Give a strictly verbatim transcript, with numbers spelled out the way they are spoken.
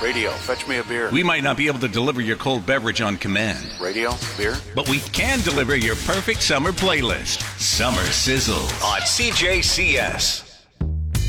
Radio, fetch me a beer. We might not be able to deliver your cold beverage on command. Radio, beer. But we can deliver your perfect summer playlist. Summer Sizzle on C J C S.